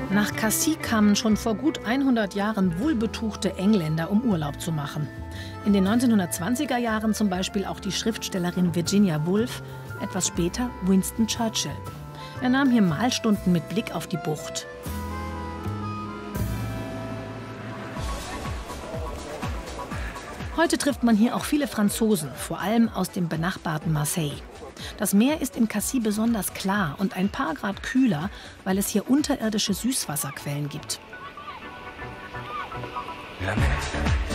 Nach Cassis kamen schon vor gut 100 Jahren wohlbetuchte Engländer, um Urlaub zu machen. In den 1920er Jahren zum Beispiel auch die Schriftstellerin Virginia Woolf, etwas später Winston Churchill. Er nahm hier Malstunden mit Blick auf die Bucht. Heute trifft man hier auch viele Franzosen, vor allem aus dem benachbarten Marseille. Das Meer ist in Cassis besonders klar und ein paar Grad kühler, weil es hier unterirdische Süßwasserquellen gibt. Ja.